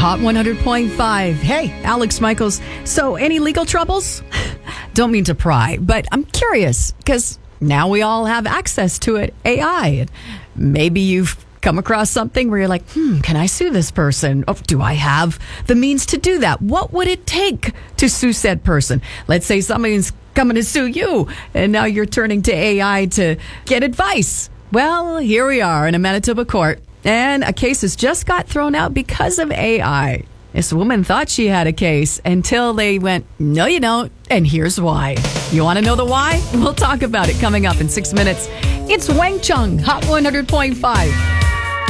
Hot 100.5. Hey, Alex Michaels. So, any legal troubles? Don't mean to pry, but I'm curious because now we all have access to it. AI. Maybe you've come across something where you're like, can I sue this person? Oh, do I have the means to do that? What would it take to sue said person? Let's say somebody's coming to sue you, and now you're turning to AI to get advice. Well, here we are in a Manitoba court, and a case has just got thrown out because of AI. This woman thought she had a case until they went, no, you don't, and here's why. You want to know the why? We'll talk about it coming up in 6 minutes. It's Wang Chung, Hot 100.5.